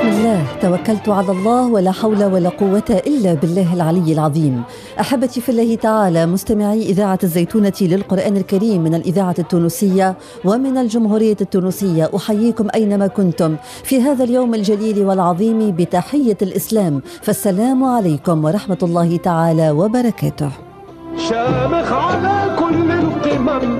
بسم الله توكلت على الله ولا حول ولا قوة إلا بالله العلي العظيم. أحبتي في الله تعالى مستمعي إذاعة الزيتونة للقرآن الكريم من الإذاعة التونسية ومن الجمهورية التونسية، أحييكم أينما كنتم في هذا اليوم الجليل والعظيم بتحية الإسلام، فالسلام عليكم ورحمة الله تعالى وبركاته. شامخ على كل القمم،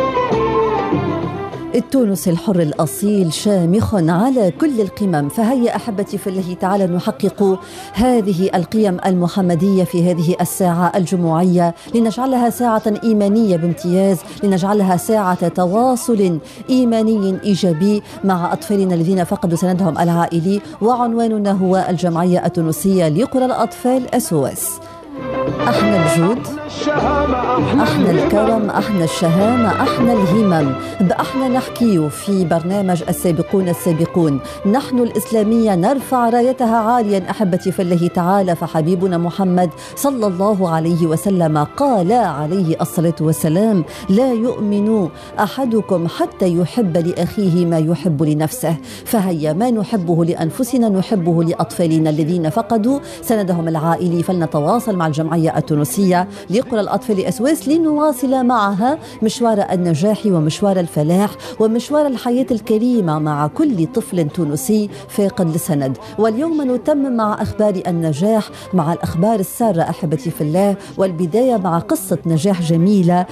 التونس الحر الأصيل شامخ على كل القمم، فهيا أحبتي في الله تعالى نحقق هذه القيم المحمدية في هذه الساعة الجمعية، لنجعلها ساعة إيمانية بامتياز، لنجعلها ساعة تواصل إيماني إيجابي مع أطفالنا الذين فقدوا سندهم العائلي، وعنواننا هو الجمعية التونسية لقرى الأطفال SOS. احنا الجود، احنا الكرم، احنا الشهامة، احنا الهمم، بأحنا نحكي في برنامج السابقون السابقون. نحن الإسلامية نرفع رايتها عاليا أحبتي في الله تعالى، فحبيبنا محمد صلى الله عليه وسلم قال عليه الصلاة والسلام: لا يؤمن أحدكم حتى يحب لأخيه ما يحب لنفسه. فهيا ما نحبه لأنفسنا نحبه لأطفالنا الذين فقدوا سندهم العائلي، فلنتواصل مع الجمعية التونسية لقرى الأطفال SOS لنواصل معها مشوار النجاح ومشوار الفلاح ومشوار الحياة الكريمة مع كل طفل تونسي فاقد لسند. واليوم نتمم مع أخبار النجاح، مع الأخبار السارة أحبتي في الله، والبداية مع قصة نجاح جميلة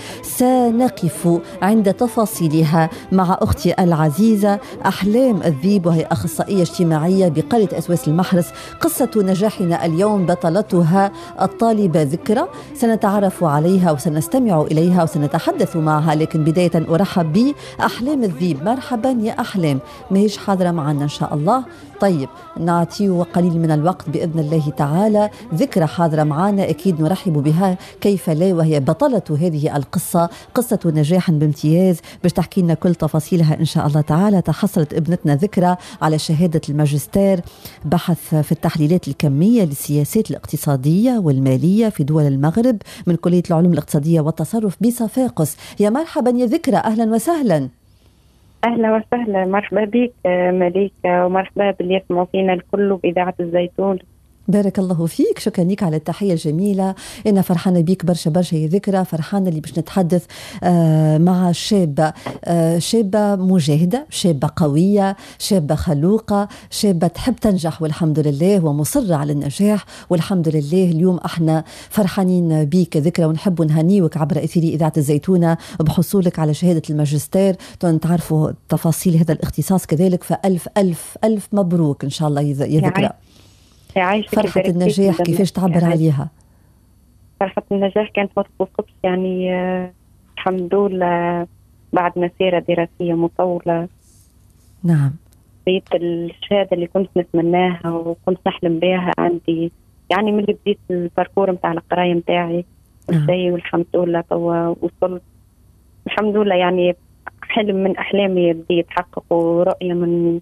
سنقف عند تفاصيلها مع أختي العزيزة أحلام الذيب، وهي أخصائية اجتماعية بقرية SOS المحرس. قصة نجاحنا اليوم بطلتها الطالبة ذكرى، سنتعرف عليها وسنستمع إليها وسنتحدث معها، لكن بداية أرحب بأحلام الذيب. مرحبا يا أحلام، ما هيش حاضرة معنا إن شاء الله؟ طيب نعطيه قليل من الوقت بإذن الله تعالى. ذكرى حاضرة معنا أكيد نرحب بها، كيف لا، وهي بطلة هذه القصة، قصة نجاح بامتياز، باش تحكي لنا كل تفاصيلها إن شاء الله تعالى. تحصلت ابنتنا ذكرى على شهادة الماجستير بحث في التحليلات الكمية للسياسات الاقتصادية والمالية في دول المغرب من كلية العلوم الاقتصادية والتصرف بصفاقس. يا مرحبا يا ذكرى، أهلا وسهلا. أهلا وسهلا، مرحبا بك مليكة، ومرحبا باللي يسمعوا فينا الكل بإذاعة الزيتون. بارك الله فيك، شكرا لك على التحية الجميلة. أنا فرحانة بيك برشا برشا يا ذكرى، فرحانة اللي باش نتحدث مع شابة، شابة مجاهدة، شابة قوية، شابة خلوقة، شابة تحب تنجح والحمد لله، ومصرة على النجاح والحمد لله. اليوم احنا فرحانين بيك ذكرى، ونحب نهنيوك عبر أثير إذاعة الزيتونة بحصولك على شهادة الماجستير. تعرفوا تفاصيل هذا الاختصاص كذلك، فألف ألف ألف مبروك إن شاء الله يا ذكرى. فرحة النجاح كيفاش تعبر عليها؟ فرحة النجاح كانت ما توصفش يعني، الحمد لله بعد مسيرة دراسية مطولة. نعم. بديت الشهادة اللي كنت نتمناها وكنت نحلم بها عندي، يعني من اللي بديت الباركور متاع القراية متاعي والشيء، والحمد لله توا وصلت الحمد لله. يعني حلم من أحلامي بدي يتحقق، ورؤية من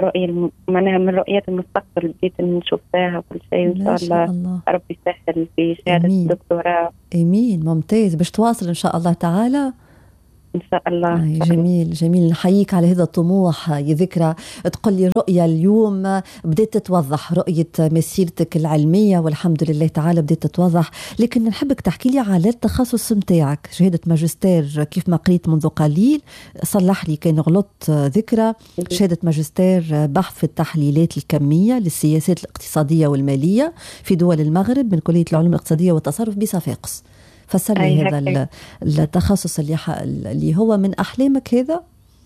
من رؤيات المستقبل بديت نشوف فيها وكل شيء. إن شاء الله ربي يسهل في شهادة الدكتوراه. أمين، ممتاز، باش تواصل إن شاء الله تعالى. إن شاء الله. جميل جميل، نحييك على هذا الطموح يا ذكرى. تقول لي رؤية اليوم بدأت تتوضح، رؤية مسيرتك العلمية والحمد لله تعالى بدأت تتوضح، لكن نحبك تحكي لي على التخصص متاعك. شهادة ماجستير كيف ما قريت منذ قليل، صلح لي كان غلطت ذكرى، شهادة ماجستير بحث في التحليلات الكمية للسياسات الاقتصادية والمالية في دول المغرب من كلية العلوم الاقتصادية والتصرف بصفاقس. فسر لي هذا التخصص اللي هو من أحلامك هذا؟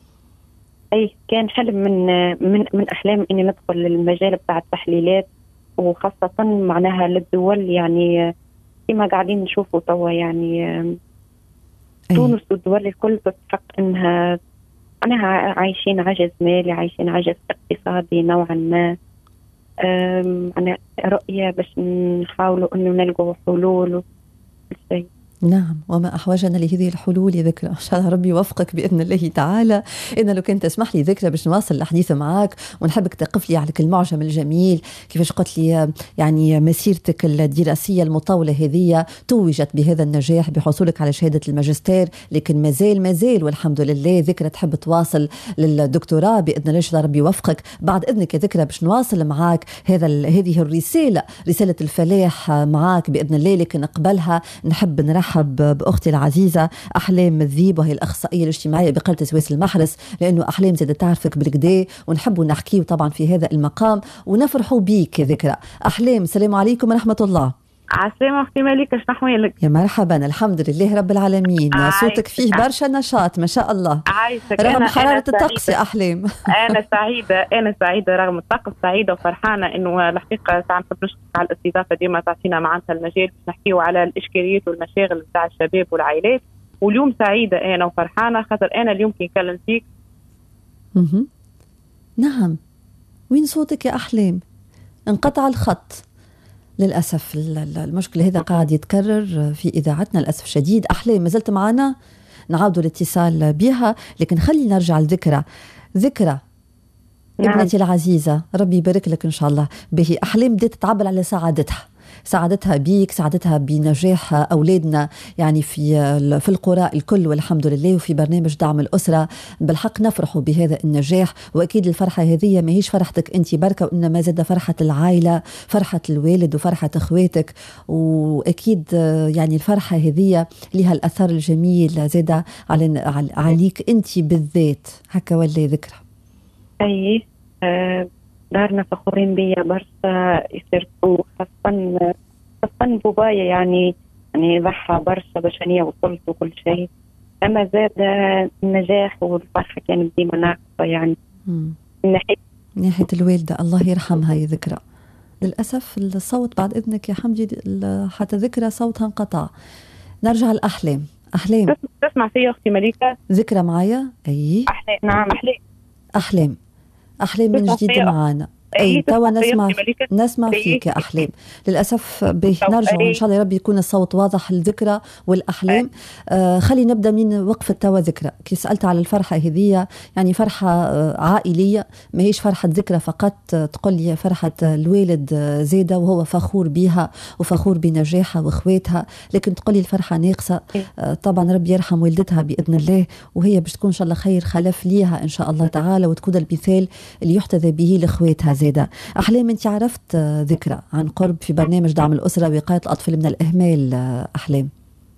أي كان حلم من أحلام إني ندخل للمجال بتاع التحليلات، وخاصة معناها للدول، يعني كما قاعدين نشوفوا توا يعني تونس والدول الكل تستحق إنها عايشين عجز مالي، عايشين عجز اقتصادي نوعا ما. أنا رؤية باش نحاولوا إنه نلقوا حلول وكل شيء. نعم، وما أحوجنا لهذه الحلول يا ذكرى. إن شاء الله ربي يوفقك بإذن الله تعالى. إن لو كنت تسمح لي ذكرى باش نواصل الحديث معك، ونحبك تقف لي على المعجم الجميل كيفاش قلت لي يعني مسيرتك الدراسية المطولة هذه توجت بهذا النجاح بحصولك على شهادة الماجستير، لكن مازال والحمد لله ذكرى تحب تواصل للدكتوراه بإذن الله. إن شاء الله ربي يوفقك. بعد إذنك يا ذكرى باش نواصل معك هذه رسالة الفلاح معك بإذن الله، لكن قبلها نحب نرحب بأختي العزيزة أحلام الذيب، وهي الأخصائية الاجتماعية بقرية سويس المحرس، لأنه أحلام زادت تعرفك بالكدا ونحبوا نحكيه طبعا في هذا المقام ونفرحوا بيك يا ذكرى. أحلام، السلام عليكم ورحمة الله. عسلامة أختي مالك، اش نحوالك؟ يا مرحبا، الحمد لله رب العالمين. صوتك فيه برشا نشاط ما شاء الله رغم حرارة الطقس يا أحلام. أنا سعيدة رغم الطقس، سعيدة وفرحانة إنه الحقيقة نحب نشكرك على الاستضافة ديما تعطينا معناتها المجال باش نحكيو على الإشكاليات والمشاغل بتاع الشباب والعائلات. واليوم سعيدة أنا وفرحانة خاطر أنا اليوم كي نكلم فيك. نعم، وين صوتك يا أحلام؟ انقطع الخط للأسف. المشكل هذا قاعد يتكرر في إذاعتنا للأسف شديد. أحلام ما زلت معنا، نعاودوا الاتصال بها، لكن خلينا نرجع لذكرى. ذكرى نعم. ابنتي العزيزة ربي يبارك لك إن شاء الله. به أحلام بدأت تعبر على سعادتها بيك، سعادتها بنجاح أولادنا يعني في القرى الكل والحمد لله، وفي برنامج دعم الأسرة. بالحق نفرحوا بهذا النجاح، وأكيد الفرحة هذه ما هيش فرحتك أنت بركة، وإنما زاد فرحة العائلة، فرحة الوالد وفرحة أخواتك. وأكيد يعني الفرحة هذه لها الأثر الجميل زاد عليك أنت بالذات. هكا ولا ذكرى؟ أي دارنا فخورين بيا برشا، يشاركوا خاصة بابايا يعني ضحى برشا باش أنا وصلت وكل شيء، أما زاد النجاح والفرحة كانت ديما ناقصة يعني من ناحية الوالدة الله يرحمها يا ذكرى. للأسف الصوت بعد إذنك يا حمدي حتى ذكرى صوتها انقطع. نرجع الأحلام. أحلام تسمع فيا أختي مليكة؟ ذكرى معايا؟ أي أحلام. نعم أحلام من جديد معانا. أي توا نسمع فيك يا أحلام. للأسف نرجع إن شاء الله ربي يكون الصوت واضح الذكرى والأحلام. خلي نبدأ من وقفة توا ذكرى. كي سألت على الفرحة هذه يعني فرحة عائلية، ما هيش فرحة ذكرى فقط. تقول لي فرحة الوالد زيدة وهو فخور بها وفخور بنجاحها وإخواتها، لكن تقول لي الفرحة ناقصة. طبعا ربي يرحم والدتها بإذن الله، وهي باش تكون إن شاء الله خير خلف ليها إن شاء الله تعالى، وتكون المثال اللي يحتذى به لإخواتها زيدة. أحلام أنت عرفت ذكرى عن قرب في برنامج دعم الأسرة ووقاية الأطفال من الإهمال. أحلام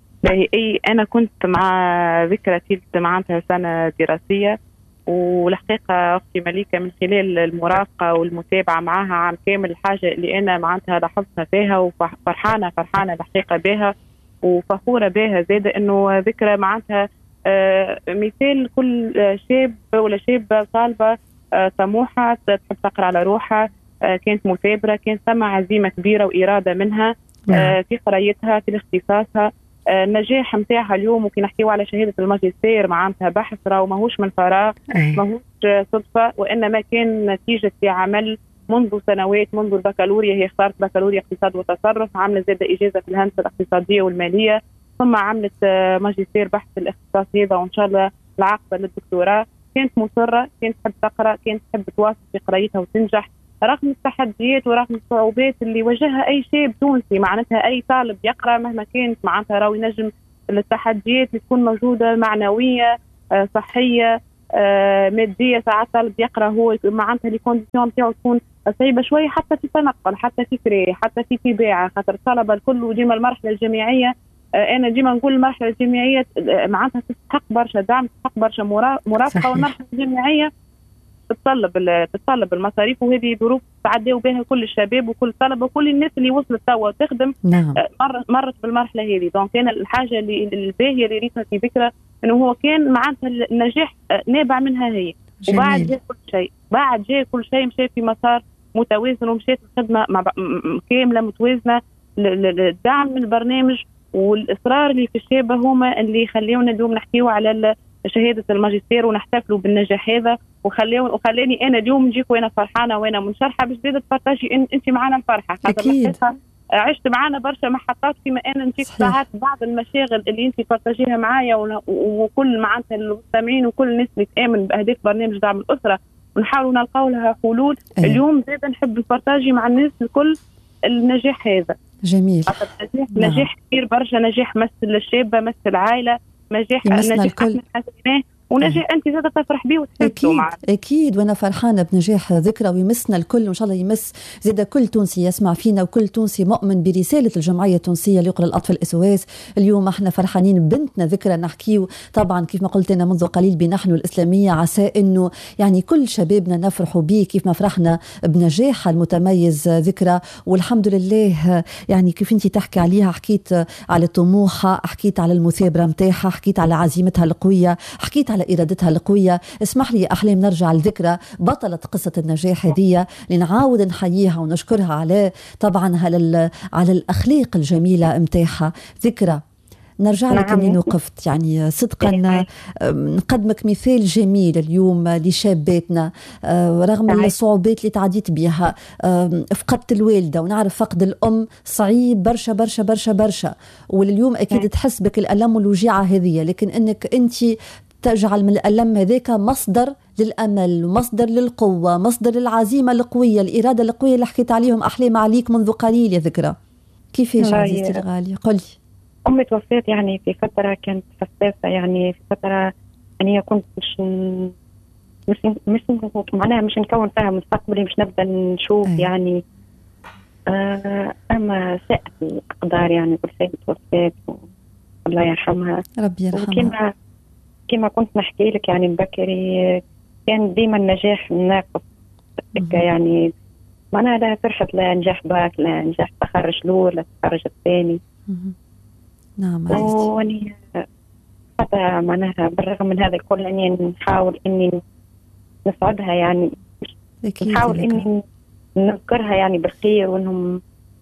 أي أنا كنت مع ذكرى معناتها سنة دراسية، والحقيقة أختي مليكة من خلال المرافقة والمتابعة معها عام كامل الحاجة اللي أنا معناتها لاحظتها فيها وفرحانة الحقيقة بها وفخورة بها زادة، إنه ذكرى معناتها مثال كل شاب ولا شابة طالبة طموحة تحب تقرأ على روحها، كانت مثابرة، كانت ثم عزيمة كبيرة وإرادة منها في قرايتها في اختصاصها. النجاح متاعها اليوم وكي نحكيو على شهادة الماجستير معناتها بحث راهو ماهوش من فراغ، ماهوش صدفة، وإنما كان نتيجة عمل منذ سنوات، منذ البكالوريا. هي اختارت بكالوريا اقتصاد وتصرف، عملت زادة إجازة في الهندسة الاقتصادية والمالية، ثم عملت ماجستير بحث في الاختصاص هذا، وإن شاء الله العقبة للدكتوراه. كانت مصرة، كانت تحب تقرأ، كانت تحب تواصل في قرايتها وتنجح رغم التحديات ورغم الصعوبات اللي واجهها أي شاب تونسي. معناتها أي طالب يقرأ مهما كانت معناتها راهو ينجم التحديات اللي تكون موجودة معنوية صحية مادية. ساعات طالب يقرأ هو معناتها الكونديسيون نتاعو تكون صعيبة شوية، حتى في تنقل، حتى في قراية، حتى في طباعة، خاطر الطلبة الكل وديما المرحلة الجامعية أنا ديما نقول المرحلة الجامعية معناتها تستحق برشا دعم، تستحق برشا مرافقة، والمرحلة الجامعية تتطلب المصاريف، وهذه ظروف تعداو بها كل الشباب وكل الطلبة وكل الناس اللي وصلت توا تخدم. نعم. مرت بالمرحلة هذه. دونك كان الحاجة الباهية اللي ريتها في فكرة إنه هو كان معناتها النجاح نابع منها هي. جميل. وبعد جاء كل شيء مشى في مسار متوازن، ومشيت الخدمة كاملة متوازنة. الدعم من البرنامج والإصرار اللي في الشابة هما اللي يخليونا اليوم نحكيو على شهادة الماجستير ونحتفلوا بالنجاح هذا، وخلاني أنا اليوم نجيك وأنا فرحانة وأنا منشرحة باش زادة تبارطاجي أنت معنا الفرحة. أكيد عشت معانا برشا محطات فيما انا نجيك ساعات بعض المشاغل اللي انت فرتجيها معايا وكل معناتها المستمعين وكل الناس اللي تامن باهداف برنامج دعم الاسره ونحاول نلقاو لها حلول. اليوم زاد نحب نفرتاجي مع الناس الكل النجاح هذا. جميل. نجاح كبير برشا، نجاح مثل الشابه مثل العائله، نجاح الكل ونجاح انت زاد تفرح بيه وتحبه معنا. اكيد وانا فرحانه بنجاح ذكرى ويمسنا الكل وان شاء الله يمس زاد كل تونسي يسمع فينا وكل تونسي مؤمن برساله الجمعيه التونسيه ليقرأ الاطفال SOS. اليوم احنا فرحانين بنتنا ذكرى نحكيو طبعا كيف ما قلت انا منذ قليل بنحن الاسلاميه، عسى انه يعني كل شبابنا نفرحوا به كيف ما فرحنا بنجاحها المتميز ذكرى. والحمد لله يعني كيف انت تحكي عليها، حكيت على طموحها، حكيت على المثابره نتاعها، حكيت على عزيمتها القويه، حكيت على إرادتها القوية. اسمح لي أحلام نرجع لذكرى بطلة قصة النجاح هذه لنعاود نحييها ونشكرها على طبعا على الأخلاق الجميلة متاعها. ذكرى نرجع لك منين وقفت، يعني صدقا نقدمك مثال جميل اليوم لشاباتنا رغم الصعوبات اللي تعديت بها. فقدت الوالدة ونعرف فقد الأم صعيب برشا برشا برشا برشا، واليوم أكيد تحس بك الألم والوجيعة هذه، لكن أنك أنت تجعل من الألم هذاك مصدر للأمل، مصدر للقوة، مصدر للعزيمة القوية، الإرادة القوية اللي حكيت عليهم أحلام عليك منذ قليل يا ذكرى. كيفاش عزيزتي الغالية؟ قولي. أمي توفيت يعني في فترة كانت حساسة، يعني في فترة يعني كنت مش معناها مش نكون فيها مستقبلي، مش نبدأ نشوف يعني أما ساءت الأقدار يعني كل شيء توفيت الله يرحمها. ربي يرحمها. كما كنت نحكي لك يعني بكري كان ديما النجاح ناقص يعني معناها لا فرحة لا نجاح باك لا نجاح تخرج الأول لا تخرج الثاني. نعم واني حتى معناها بالرغم من هذا الكل اني نحاول اني نسعدها يعني نحاول اني نذكرها يعني بالخير وانهم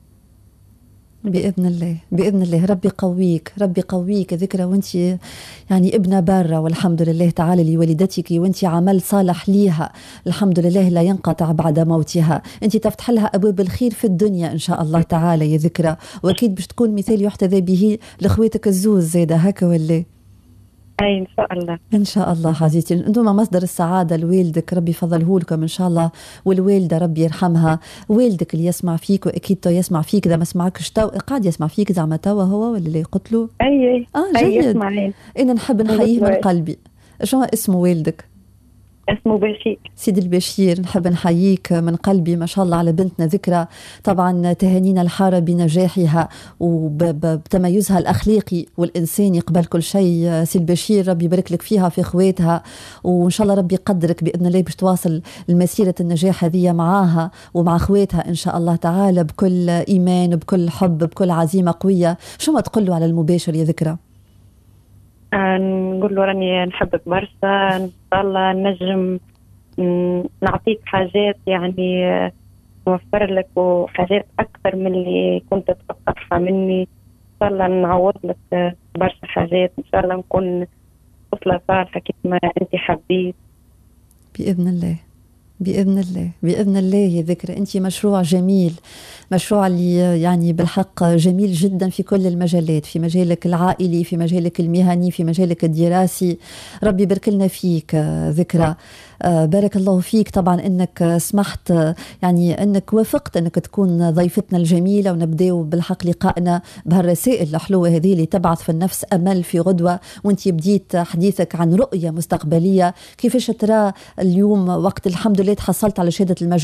بإذن الله بإذن الله. ربي قويك ربي قويك ذكرى، وانت يعني ابنة بارة والحمد لله تعالى لوالدتك، وانت عمل صالح ليها الحمد لله لا ينقطع بعد موتها. انت تفتح لها أبواب الخير في الدنيا إن شاء الله تعالى يا ذكرى، وأكيد باش تكون مثال يحتذى به لأخواتك الزوز زيادة هكا ولا؟ أي إن شاء الله إن شاء الله عزيزتي. أنتم مصدر السعادة لوالدك ربي فضله لكم إن شاء الله، والوالدة ربي يرحمها. والدك اللي يسمع فيك وأكيد تو يسمع فيك، إذا ما سمعكش تو قاعد يسمع فيك زعما توا هو ولا اللي قلت له؟ أي جيد. أنا نحب نحييه من قلبي. شو اسمه والدك؟ اسمه بشير. سيد البشير نحب نحييك من قلبي ما شاء الله على بنتنا ذكرى. طبعا تهانينا الحارة بنجاحها وبتميزها الأخلاقي والإنساني قبل كل شيء. سيد البشير ربي يبارك لك فيها في إخواتها، وإن شاء الله ربي يقدرك بإذن الله باش تواصل المسيرة النجاح هذه معاها ومع إخواتها إن شاء الله تعالى بكل إيمان بكل حب بكل عزيمة قوية. شو ما تقول له على المباشر يا ذكرى؟ نقول له راني نحبك برشا، إن شاء الله نجم نعطيك حاجات يعني نوفر لك وحاجات أكثر من اللي كنت تتوقعها مني. إن شاء الله نعوض لك برشا حاجات، إن شاء الله نكون طفلة صالحة كيف ما أنت حبيت بإذن الله بإذن الله بإذن الله يا ذكرى. أنت مشروع جميل، مشروع اللي يعني بالحق جميل جدا في كل المجالات، في مجالك العائلي في مجالك المهني في مجالك الدراسي. ربي يبارك لنا فيك ذكرى. بارك الله فيك طبعا انك سمحت يعني انك وافقت انك تكون ضيفتنا الجميله، ونبداو بالحق لقائنا بهالرسائل الحلوه هذه اللي تبعث في النفس امل في غدوه. وانت بديت حديثك عن رؤيه مستقبليه، كيفاش ترى اليوم وقت الحمد لله تحصلت على شهاده المجال